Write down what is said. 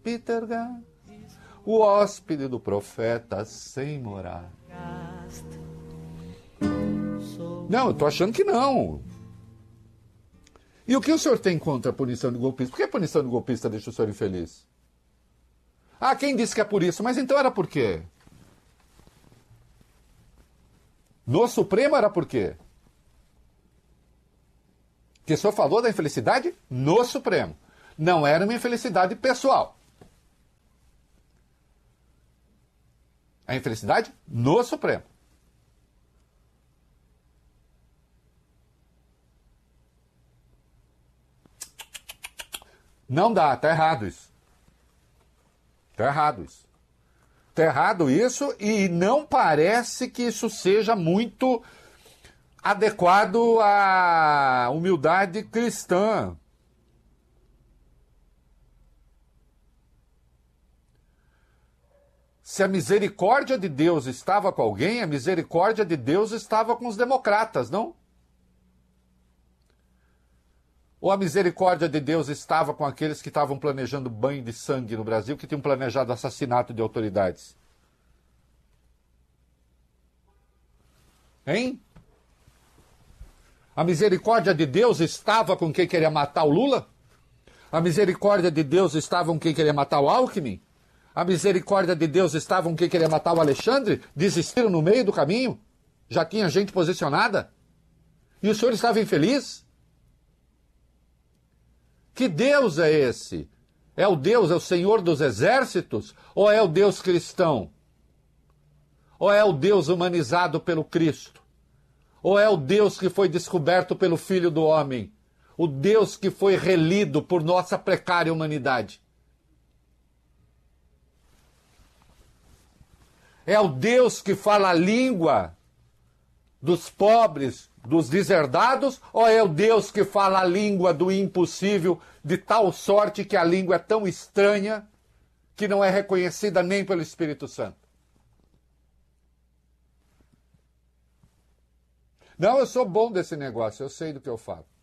Peter, o hóspede do profeta sem morar. Não, eu tô achando que não. E o que o senhor tem contra a punição de golpista? Por que a punição de golpista deixa o senhor infeliz? Ah, quem disse que é por isso? Mas então era por quê? No Supremo era por quê? Que o senhor falou da infelicidade no Supremo. Não era uma infelicidade pessoal. A infelicidade no Supremo. Não dá, tá errado isso. Tá errado isso. Tá errado isso e não parece que isso seja muito adequado à humildade cristã. Se a misericórdia de Deus estava com alguém, a misericórdia de Deus estava com os democratas, não? Ou a misericórdia de Deus estava com aqueles que estavam planejando banho de sangue no Brasil, que tinham planejado assassinato de autoridades? Hein? A misericórdia de Deus estava com quem queria matar o Lula? A misericórdia de Deus estava com quem queria matar o Alckmin? A misericórdia de Deus estava com quem queria matar o Alexandre? Desistiram no meio do caminho? Já tinha gente posicionada? E o senhor estava infeliz? Que Deus é esse? É o Deus, é o Senhor dos exércitos? Ou é o Deus cristão? Ou é o Deus humanizado pelo Cristo? Ou é o Deus que foi descoberto pelo Filho do Homem? O Deus que foi relido por nossa precária humanidade? É o Deus que fala a língua dos pobres, dos deserdados, ou é o Deus que fala a língua do impossível, de tal sorte que a língua é tão estranha que não é reconhecida nem pelo Espírito Santo? Não, eu sou bom desse negócio, eu sei do que eu falo.